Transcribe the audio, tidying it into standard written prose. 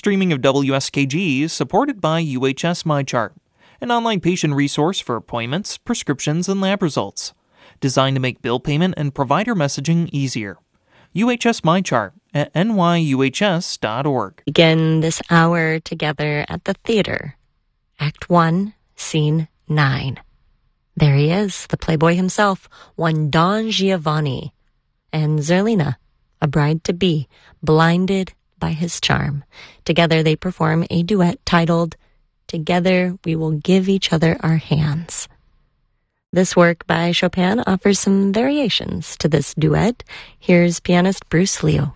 streaming of WSKG is supported by UHS MyChart, an online patient resource for appointments, prescriptions, and lab results, designed to make bill payment and provider messaging easier. UHS MyChart at nyuhs.org. Begin this hour together at the theater. Act 1, Scene 9. There he is, the playboy himself, one Don Giovanni, and Zerlina, a bride-to-be, blinded by his charm. Together they perform a duet titled, Together We Will Give Each Other Our Hands. This work by Chopin offers some variations to this duet. Here's pianist Bruce Leo.